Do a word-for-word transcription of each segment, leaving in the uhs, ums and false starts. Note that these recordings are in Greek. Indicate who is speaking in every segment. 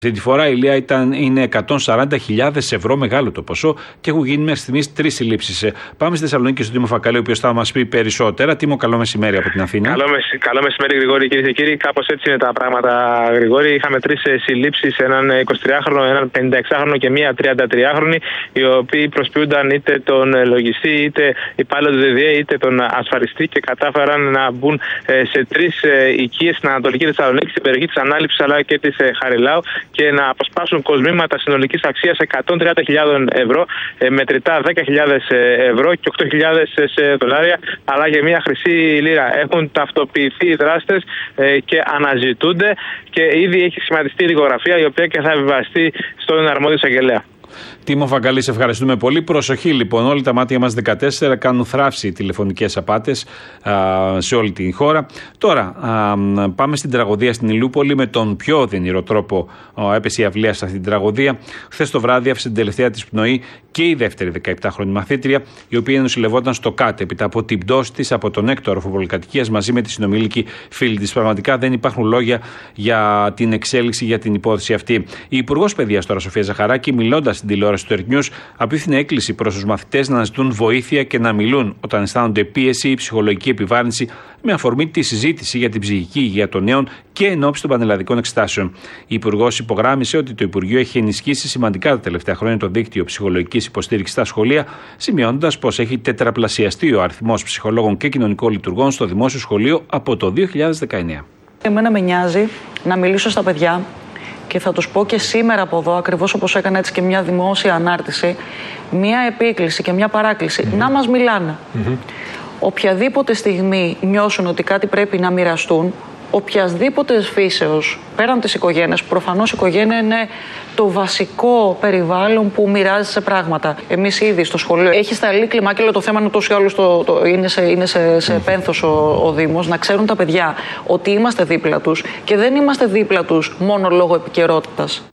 Speaker 1: Αυτή τη φορά η Ηλία ήταν, είναι εκατόν σαράντα χιλιάδες ευρώ, μεγάλο το ποσό, και έχουν γίνει μέχρι στιγμής τρεις συλλήψεις. Πάμε στη Θεσσαλονίκη στον Τίμο Φακαλή, ο οποίος θα μας πει περισσότερα. Τίμο, καλό μεσημέρι από την Αθήνα.
Speaker 2: Καλό, μεσ... καλό μεσημέρι, Γρηγόρη, κυρίες και κύριοι. Κάπως έτσι είναι τα πράγματα, Γρηγόρη. Είχαμε τρεις συλλήψεις, έναν εικοσιτριάχρονο, έναν πενηνταεξάχρονο και μία τριαντατριάχρονη, οι οποίοι προσποιούνταν είτε τον λογιστή, είτε υπάλληλο του ΔΔΕ, είτε τον ασφαλιστή, και κατάφεραν να μπουν σε τρεις οικίες στην Ανατολική Θεσσαλονίκη, στην περιοχή της Ανάληψης αλλά και της Χαριλάου, και να αποσπάσουν κοσμήματα συνολικής αξίας εκατόν τριάντα χιλιάδες ευρώ, μετρητά δέκα χιλιάδες ευρώ και οκτώ χιλιάδες σε δολάρια, αλλά και μια χρυσή λίρα. Έχουν ταυτοποιηθεί οι δράστες και αναζητούνται, και ήδη έχει σχηματιστεί η δικογραφία, η οποία και θα επιβαστεί στον αρμόδιο εισαγγελέα.
Speaker 1: Τίμο Φακαλή, σε ευχαριστούμε πολύ. Προσοχή λοιπόν, όλοι τα μάτια μας δεκατέσσερα κάνουν θράψη τηλεφωνικές απάτες α, σε όλη την χώρα. Τώρα α, πάμε στην τραγωδία στην Ηλιούπολη. Με τον πιο οδυνηρό τρόπο α, έπεσε η αυλία σε αυτή την τραγωδία. Χθες το βράδυ άφησε την τελευταία της πνοή και η δεύτερη δεκαεπτάχρονη μαθήτρια, η οποία νοσηλευόταν στο ΚΑΤ έπειτα από την πτώση της από τον έκτο όροφο πολυκατοικίας μαζί με τη συνομήλικη φίλη της. Πραγματικά δεν υπάρχουν λόγια για την εξέλιξη, για την υπόθεση αυτή. Η Υπουργός Παιδείας τώρα, Σοφία Ζαχαράκη, μιλώντας στην τηλεόραση του Earth News, απίθυνε έκκληση προς τους μαθητές να αναζητούν βοήθεια και να μιλούν όταν αισθάνονται πίεση ή ψυχολογική επιβάρυνση, με αφορμή τη συζήτηση για την ψυχική υγεία των νέων και εν ώψη των πανελλαδικών εξετάσεων. Η Υπουργός υπογράμμισε ότι το Υπουργείο έχει ενισχύσει σημαντικά τα τελευταία χρόνια το δίκτυο ψυχολογικής υποστήριξης στα σχολεία, σημειώνοντας πως έχει τετραπλασιαστεί ο αριθμός ψυχολόγων και κοινωνικών λειτουργών στο δημόσιο σχολείο από το δύο χιλιάδες δεκαεννέα.
Speaker 3: Εμένα με νοιάζει να μιλήσω στα παιδιά. Και θα τους πω και σήμερα από εδώ, ακριβώς όπως έκανα έτσι και μια δημόσια ανάρτηση, μια επίκληση και μια παράκληση. Mm-hmm. Να μας μιλάνε. Mm-hmm. Οποιαδήποτε στιγμή νιώσουν ότι κάτι πρέπει να μοιραστούν, οποιασδήποτε φύσεως, πέραν της οικογένειας, προφανώς η οικογένεια είναι το βασικό περιβάλλον που μοιράζεσαι πράγματα. Εμείς ήδη στο σχολείο έχει σταλεί κλιμάκιλο το θέμα, είναι ούτως ή άλλως το, το, είναι σε, είναι σε, σε πένθος ο, ο Δήμος, να ξέρουν τα παιδιά ότι είμαστε δίπλα τους, και δεν είμαστε δίπλα τους μόνο λόγω επικαιρότητας.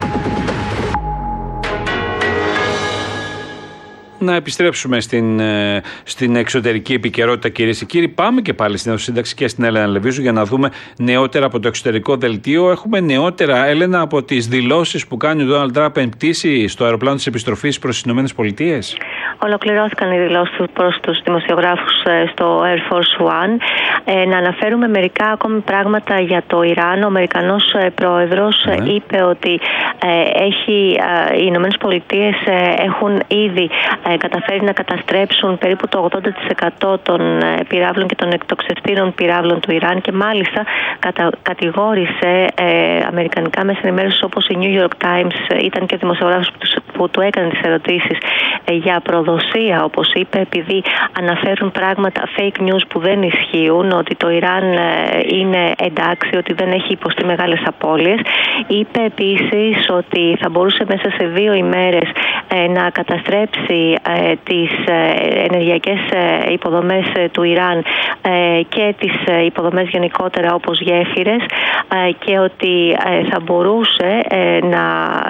Speaker 1: Να επιστρέψουμε στην, στην εξωτερική επικαιρότητα, κυρίες και κύριοι. Πάμε και πάλι στην Σύνταξη και στην Έλενα Λεβίζου για να δούμε νεότερα από το εξωτερικό δελτίο. Έχουμε νεότερα, Έλενα, από τις δηλώσεις που κάνει ο Ντόναλντ Τραμπ εν πτήση στο αεροπλάνο της επιστροφής προς τις Ηνωμένες Πολιτείες.
Speaker 4: Ολοκληρώθηκαν οι δηλώσεις του προς τους δημοσιογράφους στο Air Force One. Ε, να αναφέρουμε μερικά ακόμη πράγματα για το Ιράν. Ο Αμερικανός πρόεδρος ναι. είπε ότι ε, έχει, ε, οι Ηνωμένες Πολιτείες ε, έχουν ήδη ε, καταφέρει να καταστρέψουν περίπου το ογδόντα τοις εκατό των ε, πυράβλων και των εκτοξευτήρων πυράβλων του Ιράν, και μάλιστα κατα, κατηγόρησε ε, αμερικανικά μέσα ενημέρωσης όπως η New York Times, ε, ήταν και ο δημοσιογράφος που, που του έκανε τις ερωτήσεις ε, για προδοσία, όπως είπε, επειδή αναφέρουν πράγματα fake news που δεν ισχύουν, ότι το Ιράν είναι εντάξει, ότι δεν έχει υποστεί μεγάλες απώλειες. Είπε επίσης ότι θα μπορούσε μέσα σε δύο ημέρες να καταστρέψει τις ενεργειακές υποδομές του Ιράν και τις υποδομές γενικότερα όπως γέφυρες, και ότι θα μπορούσε να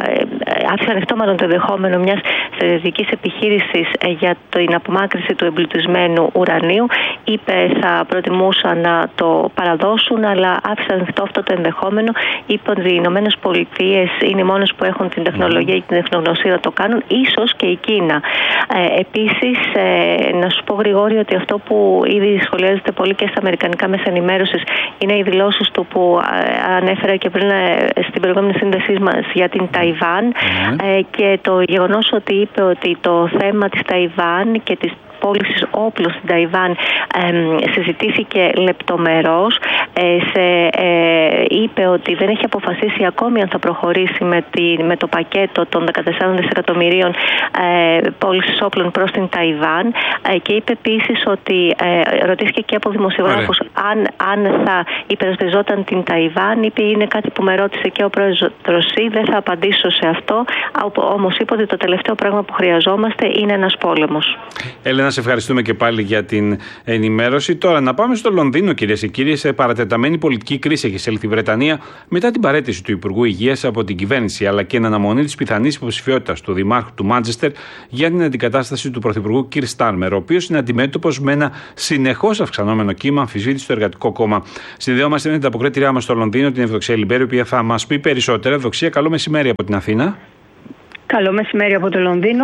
Speaker 4: άφησε ανοιχτό μάλλον το ενδεχόμενο μιας στρατιωτικής επιχείρησης για την απομάκρυνση του εμπλουτισμένου ουρανίου. Είπε θα προτιμούσαν να το παραδώσουν, αλλά άφησαν ανοιχτό αυτό το ενδεχόμενο. Είπε ότι οι Ηνωμένες Πολιτείες είναι οι μόνες που έχουν την τεχνολογία και την τεχνογνωσία να το κάνουν, ίσως και η Κίνα. Ε, επίσης, ε, να σου πω, Γρηγόρη, ότι αυτό που ήδη σχολιάζεται πολύ και στα αμερικανικά μέσα ενημέρωσης είναι οι δηλώσεις του που ε, ανέφερα και πριν ε, στην προηγούμενη σύνδεσή μας για την Ταϊβάν, mm-hmm. ε, και το γεγονός ότι είπε ότι το θέμα της Ταϊβάν και της πώλησης όπλων στην Ταϊβάν ε, συζητήθηκε λεπτομερώς. Ε, σε, ε, είπε ότι δεν έχει αποφασίσει ακόμη αν θα προχωρήσει με, τη, με το πακέτο των δεκατεσσάρων δισεκατομμυρίων ε, πώλησης όπλων προς την Ταϊβάν, ε, και είπε επίσης ότι ε, ρωτήθηκε και από δημοσιογράφους αν, αν θα υπερασπιζόταν την Ταϊβάν. Είπε είναι κάτι που με ρώτησε και ο πρόεδρος Σι, δεν θα απαντήσω σε αυτό, όμως είπε ότι το τελευταίο πράγμα που χρειαζόμαστε είναι ένας πόλεμος.
Speaker 1: Έλενα, Ελένα, σε ευχαριστούμε και πάλι για την ενημέρωση. Τώρα, να πάμε στο Λονδίνο, κυρίες και κύριοι. Σε παρατεταμένη πολιτική κρίση έχει εισέλθει η Βρετανία μετά την παραίτηση του Υπουργού Υγείας από την κυβέρνηση, αλλά και εν αναμονή της πιθανής υποψηφιότητας του Δημάρχου του Μάντσεστερ για την αντικατάσταση του Πρωθυπουργού Κιρ Στάρμερ, ο οποίος είναι αντιμέτωπος με ένα συνεχώς αυξανόμενο κύμα αμφισβήτησης στο Εργατικό Κόμμα. Συνδεόμαστε με την ανταποκρίτριά μας στο Λονδίνο, την Ευδοξία Λιμπέρη, η οποία θα μας πει περισσότερα. Ευδοξία, καλό μεσημέρι από την Αθήνα.
Speaker 5: Καλό μεσημέρι από το Λονδίνο,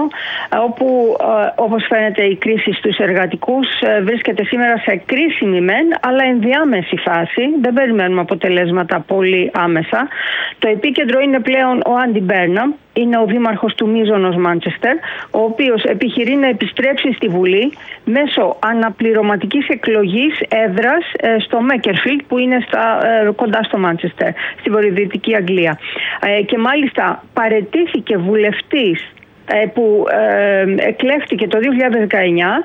Speaker 5: όπου όπως φαίνεται η κρίση στους εργατικούς βρίσκεται σήμερα σε κρίσιμη μεν, αλλά ενδιάμεση φάση. Δεν περιμένουμε αποτελέσματα πολύ άμεσα. Το επίκεντρο είναι πλέον ο Άντι Μπέρναμ, είναι ο δήμαρχος του μείζωνος Μάντσεστερ, ο οποίος επιχειρεί να επιστρέψει στη Βουλή μέσω αναπληρωματικής εκλογής έδρας στο Μέκερφιλτ, που είναι στα, κοντά στο Μάντσεστερ, στη βορειοδυτική Αγγλία. Και μάλιστα παραιτήθηκε βουλευτής που εκλέχθηκε το δύο χιλιάδες δεκαεννιά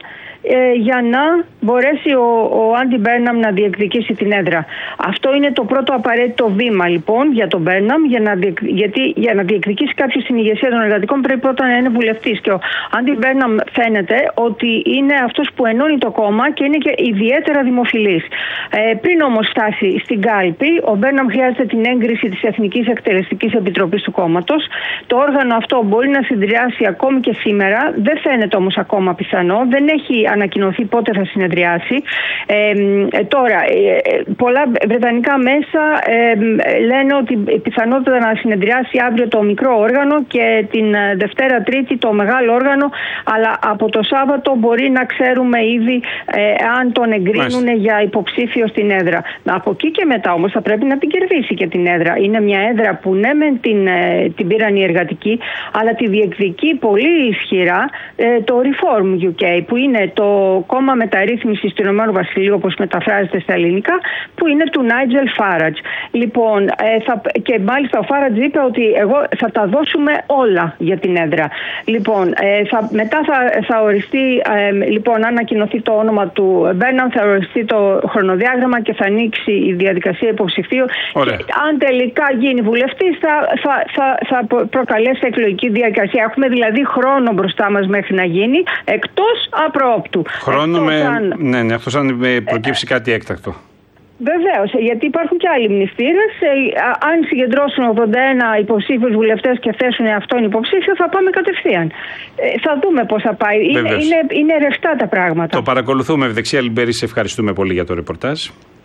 Speaker 5: για να μπορέσει ο, ο Άντι Μπέρναμ να διεκδικήσει την έδρα. Αυτό είναι το πρώτο απαραίτητο βήμα λοιπόν για τον Μπέρναμ, για να, διεκ, γιατί για να διεκδικήσει κάποιος στην ηγεσία των εργατικών πρέπει πρώτα να είναι βουλευτής. Και ο Άντι Μπέρναμ φαίνεται ότι είναι αυτός που ενώνει το κόμμα και είναι και ιδιαίτερα δημοφιλής. Ε, πριν όμως φτάσει στην κάλπη, ο Μπέρναμ χρειάζεται την έγκριση της Εθνικής Εκτελεστικής Επιτροπής του κόμματος. Το όργανο αυτό μπορεί να συνδυάσει ακόμη και σήμερα, δεν φαίνεται όμως ακόμα πιθανό, δεν έχει ανακοινωθεί πότε θα συνεδριάσει. Ε, τώρα, ε, πολλά βρετανικά μέσα ε, λένε ότι πιθανότητα να συνεδριάσει αύριο το μικρό όργανο και την Δευτέρα Τρίτη το μεγάλο όργανο, αλλά από το Σάββατο μπορεί να ξέρουμε ήδη ε, αν τον εγκρίνουν για υποψήφιο στην έδρα. Από εκεί και μετά όμως θα πρέπει να την κερδίσει και την έδρα. Είναι μια έδρα που ναι μεν την, την πήραν οι εργατικοί, αλλά τη διεκδικεί πολύ ισχυρά ε, το Reform γιου κέι, που είναι το κόμμα μεταρρύθμισης του Ηνωμένου Βασιλείου, όπως μεταφράζεται στα ελληνικά, που είναι του Νάιτζελ Φάρατζ. Λοιπόν, ε, θα, και μάλιστα ο Φάρατζ είπε ότι εγώ θα τα δώσουμε όλα για την έδρα. Λοιπόν, ε, θα, μετά θα, θα οριστεί, ε, λοιπόν, αν ανακοινωθεί το όνομα του Μπέρναμ, θα οριστεί το χρονοδιάγραμμα και θα ανοίξει η διαδικασία υποψηφίου. Και αν τελικά γίνει βουλευτής, θα, θα, θα, θα προκαλέσει εκλογική διαδικασία. Έχουμε δηλαδή χρόνο μπροστά μας μέχρι να γίνει, εκτός απροόπτου.
Speaker 1: Χρόνο με. Αν... Ναι, ναι, αυτός αν προκύψει κάτι έκτακτο.
Speaker 5: Βεβαίως, γιατί υπάρχουν και άλλοι μνηστήρες. Αν συγκεντρώσουν ογδόντα ένα υποψήφιους βουλευτές και θέσουν αυτόν υποψήφιο, θα πάμε κατευθείαν. Ε, θα δούμε πώς θα πάει. Είναι, είναι, είναι ρευστά τα πράγματα.
Speaker 1: Το παρακολουθούμε. Ευδεξία Λιμπέρη, σε ευχαριστούμε πολύ για το ρεπορτάζ.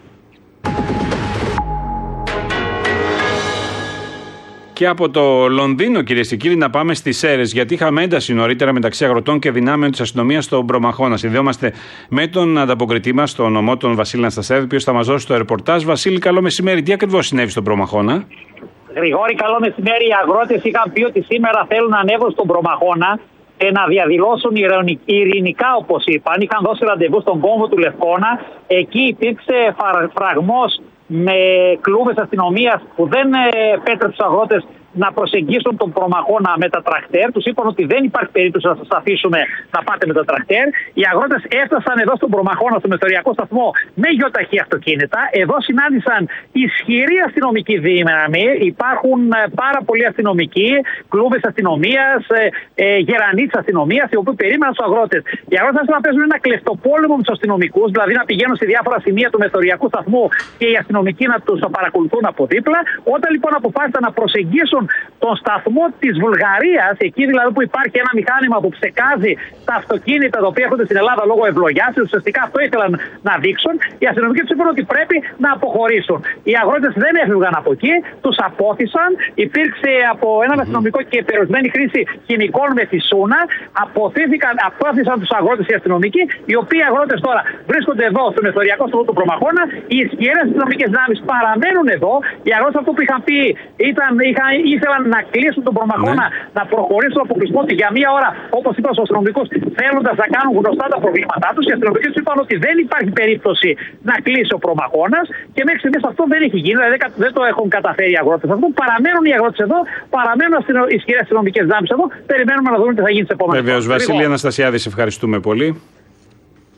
Speaker 1: Και από το Λονδίνο, κυρίες και κύριοι, να πάμε στις Σέρρες, γιατί είχαμε ένταση νωρίτερα μεταξύ αγροτών και δυνάμεων της αστυνομίας στον Προμαχώνα. Συνδεόμαστε με τον ανταποκριτή μας, τον νομό, τον Βασίλη Αναστασιάδη, ο οποίος θα μας δώσει το ρεπορτάζ. Βασίλη, καλό μεσημέρι. Τι ακριβώς συνέβη στον Προμαχώνα?
Speaker 6: Γρηγόρη, καλό μεσημέρι. Οι αγρότες είχαν πει ότι σήμερα θέλουν να ανέβουν στον Προμαχώνα και να διαδηλώσουν ειρηνικά, όπως είπαν. Είχαν δώσει ραντεβού στον κόμβο του Λευκώνα. Εκεί υπήρξε φραγμός με κλούβες αστυνομίας που δεν επέτρεψε τους αγρότες να προσεγγίσουν τον Προμαχώνα με τα τρακτέρ. Τους είπαν ότι δεν υπάρχει περίπτωση να σας αφήσουμε να πάτε με τα τρακτέρ. Οι αγρότες έφτασαν εδώ στον Προμαχώνα, στο μεθοριακό σταθμό, με γεωταχή αυτοκίνητα. Εδώ συνάντησαν ισχυρή αστυνομική δύναμη. Υπάρχουν πάρα πολλοί αστυνομικοί, κλούβες αστυνομίας, ε, ε, γερανοί της αστυνομίας, οι οποίοι περίμεναν τους αγρότες. Οι αγρότες άρχισαν να παίζουν ένα κλεφτοπόλεμο με τους αστυνομικούς, δηλαδή να πηγαίνουν σε διάφορα σημεία του μεθοριακού σταθμού και οι αστυνομικοί να τους παρακολουθούν από δίπλα. Όταν λοιπόν αποφάσισαν να προσεγγίσουν τον σταθμό της Βουλγαρίας, εκεί δηλαδή που υπάρχει ένα μηχάνημα που ψεκάζει τα αυτοκίνητα τα οποία έρχονται στην Ελλάδα λόγω ευλογιάς, ουσιαστικά αυτό ήθελαν να δείξουν, οι αστυνομικοί τους είπαν ότι πρέπει να αποχωρήσουν. Οι αγρότες δεν έφευγαν από εκεί, τους απόθυσαν, υπήρξε από έναν αστυνομικό και περιορισμένη χρήση χημικών με φυσούνα, αποθήθηκαν, απόθυσαν τους αγρότες οι αστυνομικοί, οι οποίοι αγρότες τώρα βρίσκονται εδώ στο μεθοριακό σταθμό του Προμαχώνα, οι ισχυρές αστυνομικές δυνάμεις παραμένουν εδώ, οι αγρότες αυτό που είχαν πει ήταν, είχαν, ήθελαν να κλείσουν τον Προμαχώνα, ναι, να προχωρήσουν από κλεισμό για μία ώρα, όπως είπαν στους αστυνομικούς, θέλοντας να κάνουν γνωστά τα προβλήματά τους. Οι αστυνομικοί τους είπαν ότι δεν υπάρχει περίπτωση να κλείσει ο Προμαχώνας και μέχρι στιγμής αυτό δεν έχει γίνει, δηλαδή δεν το έχουν καταφέρει οι αγρότες αυτό. Παραμένουν οι αγρότες εδώ, παραμένουν οι ισχυρές αστυνομικές δυνάμεις εδώ. Περιμένουμε να δούμε τι θα γίνει τις επόμενες μέρες.
Speaker 1: Βεβαίως, Βασίλη Αναστασιάδη, ευχαριστούμε πολύ.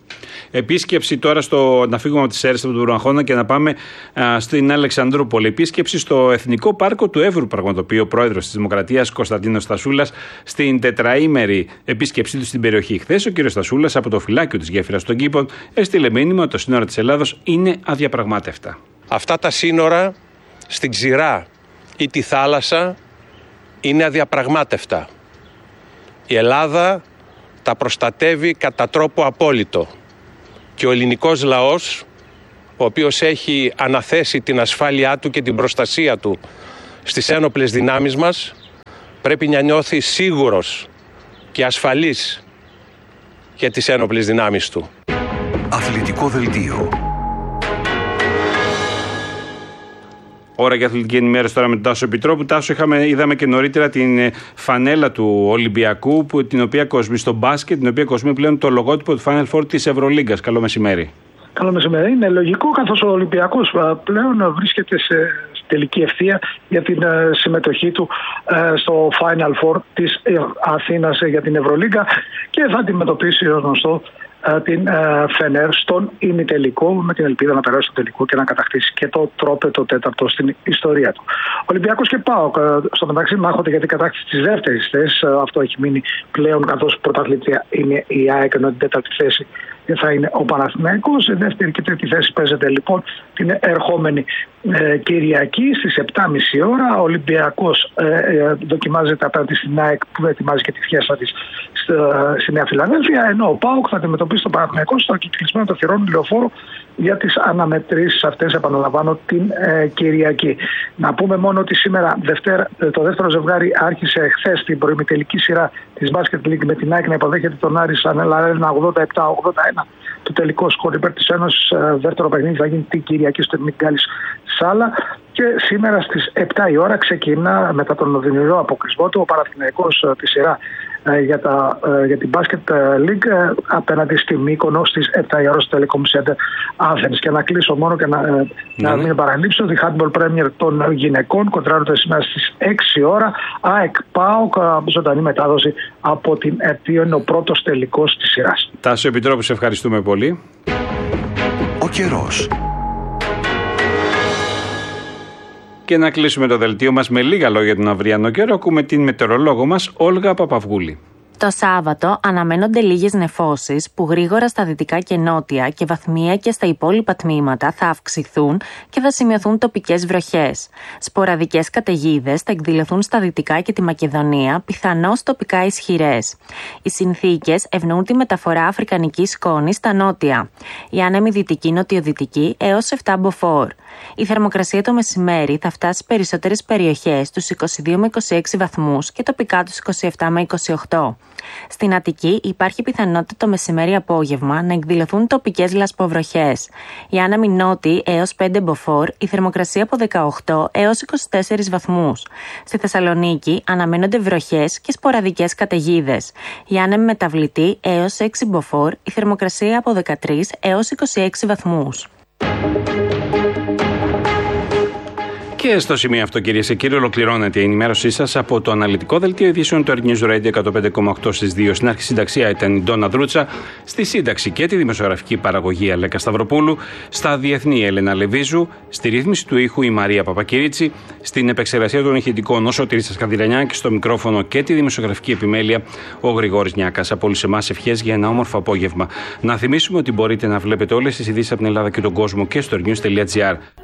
Speaker 1: Επίσκεψη τώρα στο. Να φύγουμε από τις αίρες από τον Προμαχώνα και να πάμε α, στην Αλεξανδρούπολη. Επίσκεψη στο Εθνικό Πάρκο του Εύρου πραγματοποιεί ο πρόεδρος της Δημοκρατίας Κωνσταντίνος Στασούλας στην τετραήμερη επίσκεψή του στην περιοχή. Χθες ο κ. Στασούλας από το φυλάκιο της Γέφυρας των Κήπων έστειλε μήνυμα ότι τα σύνορα της Ελλάδος είναι αδιαπραγμάτευτα.
Speaker 7: Αυτά τα σύνορα στην ξηρά ή τη θάλασσα είναι αδιαπραγμάτευτα. Η Ελλάδα τα προστατεύει κατά τρόπο απόλυτο και ο ελληνικός λαός, ο οποίος έχει αναθέσει την ασφάλειά του και την προστασία του στις ένοπλες δυνάμεις μας, πρέπει να νιώθει σίγουρος και ασφαλής για τις ένοπλες δυνάμεις του.
Speaker 8: Αθλητικό δελτίο.
Speaker 1: Ώρα για αθλητική ενημέρωση τώρα με τον Τάσο Επιτρόπου. Τάσο, είχαμε, είδαμε και νωρίτερα την φανέλα του Ολυμπιακού, που, την οποία κοσμεί στο μπάσκετ, την οποία κοσμεί πλέον το λογότυπο του Final Four της Ευρωλίγκας. Καλό μεσημέρι.
Speaker 9: Καλό μεσημέρι. Είναι λογικό, καθώς ο Ολυμπιακός πλέον βρίσκεται σε τελική ευθεία για την συμμετοχή του στο Final Four της Αθήνας για την Ευρωλίγκα και θα αντιμετωπίσει, ως γνωστό, την Φενέρ στον ημιτελικό, με την ελπίδα να περάσει στο τελικό και να κατακτήσει και το τρόπαιο τέταρτο στην ιστορία του. Ολυμπιακός και ΠΑΟΚ στο μεταξύ μάχονται για την κατάκτηση της δεύτερης θέσης. Αυτό έχει μείνει πλέον, καθώς πρωταθλήτρια είναι η ΑΕΚ, ενώ την τέταρτη θέση θα είναι ο Παναθηναϊκός. Σε δεύτερη και τρίτη θέση παίζεται λοιπόν την ερχόμενη ε, Κυριακή στις επτά και μισή ώρα. Ο Ολυμπιακός ε, ε, δοκιμάζεται απέναντι στην ΑΕΚ, που ετοιμάζει και τη φιέστα της στη Νέα Φιλαδέλφια, ενώ ο ΠΑΟΚ θα αντιμετωπίσει τον Παναθηναϊκό στο κυκλισμένο των θυρών Λεωφόρου για τις αναμετρήσεις αυτές, επαναλαμβάνω, την ε, Κυριακή. Να πούμε μόνο ότι σήμερα Δευτέρα, το δεύτερο ζευγάρι άρχισε χθες την προημιτελική σειρά της Basket League με την ΑΕΚ να υποδέχεται τον Άρη Σανέλα ογδόντα επτά ογδόντα ένα. Το τελικό σκορ υπέρ της Ένωσης. Δεύτερο παιχνίδι θα γίνει την Κυριακή στο Εθνικάλης Σάλα. Και σήμερα στις επτά η ώρα ξεκινά, μετά τον οδυνηρό αποκλεισμό του, ο Παναθηναϊκός τη σειρά για, τα, για την Basket League απέναντι στη Μύκονο στις επτά η ώρα στο Telecom Center Athens. Και να κλείσω μόνο και να, mm. να μην παραλείψω ότι η Handball Premier των γυναικών κοντράρονται σήμερα στις έξι η ώρα. ΑΕΚ ΠΑΟΚ, ζωντανή μετάδοση από την ΕΡΤ, είναι ο πρώτος τελικός της σειράς.
Speaker 1: Τάσο Επιτρόπου, σε ευχαριστούμε πολύ.
Speaker 8: Ο καιρός.
Speaker 1: Και να κλείσουμε το δελτίο μας με λίγα λόγια του αυριανό καιρό. Ακούμε την μετεωρολόγο μας Όλγα Παπαυγούλη.
Speaker 10: Το Σάββατο αναμένονται λίγες νεφώσεις που γρήγορα στα δυτικά και νότια και βαθμία και στα υπόλοιπα τμήματα θα αυξηθούν και θα σημειωθούν τοπικές βροχές. Σποραδικές καταιγίδες θα εκδηλωθούν στα δυτικά και τη Μακεδονία, πιθανώς τοπικά ισχυρές. Οι συνθήκες ευνοούν τη μεταφορά αφρικανικής σκόνης στα νότια. Η άνεμη δυτική νοτιοδυτική έως επτά μποφόρ. Η θερμοκρασία το μεσημέρι θα φτάσει σε περισσότερες περιοχές στους είκοσι δύο με είκοσι έξι βαθμούς και τοπικά τους είκοσι επτά με είκοσι οκτώ. Στην Αττική υπάρχει πιθανότητα το μεσημέρι-απόγευμα να εκδηλωθούν τοπικές λασποβροχές. Η άνεμη νότι έως πέντε μποφόρ, η θερμοκρασία από δεκαοκτώ έως είκοσι τέσσερις βαθμούς. Στη Θεσσαλονίκη αναμένονται βροχές και σποραδικές καταιγίδες. Η άνεμη μεταβλητή έως έξι μποφόρ, η θερμοκρασία από δεκατρία έως είκοσι έξι βαθμούς.
Speaker 1: Και στο σημείο αυτό, κυρίες και κύριοι, ολοκληρώνεται η ενημέρωσή σας από το αναλυτικό δελτίο ειδήσεων του News Radio εκατόν πέντε κόμμα οκτώ στις δύο. Στην αρχισυνταξία ήταν η Ντόνα Δρούτσα, στη σύνταξη και τη δημοσιογραφική παραγωγή Αλέκα Σταυροπούλου, στα διεθνή Έλενα Λεβίζου, στη ρύθμιση του ήχου η Μαρία Παπακυρίτσι, στην επεξεργασία των ηχητικών ο Σωτήρης Σκανδυρανιά και στο μικρόφωνο και τη δημοσιογραφική επιμέλεια ο Γρηγόρης Νιάκας. Από όλους εμάς ευχές για ένα όμορφο απόγευμα. Να θυμίσουμε ότι μπορείτε να βλέπετε όλες τις ειδήσεις από την Ελλάδα και τον κόσμο και στο news τελεία gr.